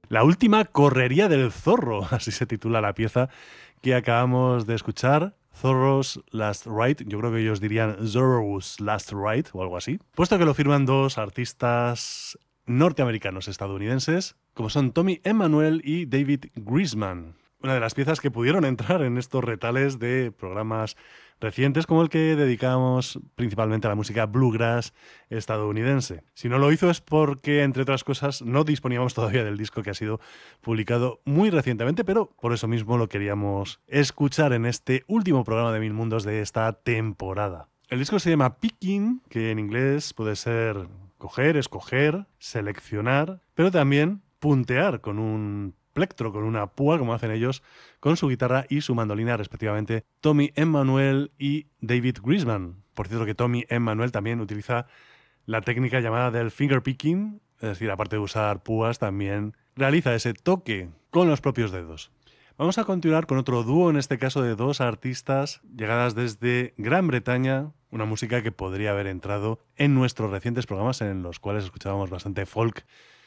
La última correría del zorro, así se titula la pieza que acabamos de escuchar. Zorro's Last Ride, yo creo que ellos dirían Zorro's Last Ride o algo así, puesto que lo firman dos artistas norteamericanos estadounidenses, como son Tommy Emmanuel y David Griezmann. Una de las piezas que pudieron entrar en estos retales de programas recientes, como el que dedicamos principalmente a la música bluegrass estadounidense. Si no lo hizo es porque, entre otras cosas, no disponíamos todavía del disco que ha sido publicado muy recientemente, pero por eso mismo lo queríamos escuchar en este último programa de Mil Mundos de esta temporada. El disco se llama Picking, que en inglés puede ser coger, escoger, seleccionar, pero también puntear con un plectro, con una púa, como hacen ellos, con su guitarra y su mandolina, respectivamente, Tommy Emmanuel y David Griezmann. Por cierto que Tommy Emmanuel también utiliza la técnica llamada del finger picking, es decir, aparte de usar púas, también realiza ese toque con los propios dedos. Vamos a continuar con otro dúo, en este caso de dos artistas llegadas desde Gran Bretaña, una música que podría haber entrado en nuestros recientes programas en los cuales escuchábamos bastante folk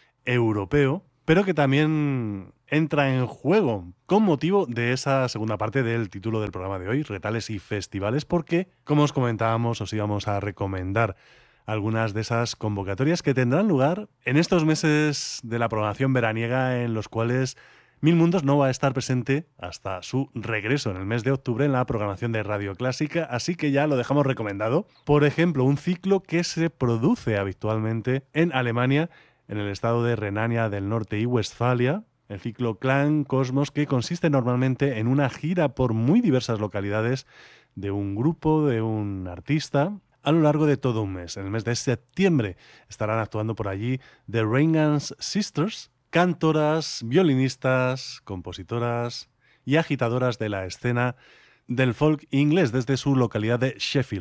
europeo, pero que también entra en juego con motivo de esa segunda parte del título del programa de hoy, Retales y Festivales, porque, como os comentábamos, os íbamos a recomendar algunas de esas convocatorias que tendrán lugar en estos meses de la programación veraniega en los cuales Mil Mundos no va a estar presente hasta su regreso en el mes de octubre en la programación de Radio Clásica, así que ya lo dejamos recomendado. Por ejemplo, un ciclo que se produce habitualmente en Alemania, en el estado de Renania del Norte y Westfalia, el ciclo Klang Cosmos, que consiste normalmente en una gira por muy diversas localidades de un grupo, de un artista, a lo largo de todo un mes. En el mes de septiembre estarán actuando por allí The Reingans Sisters, cantoras, violinistas, compositoras y agitadoras de la escena del folk inglés desde su localidad de Sheffield.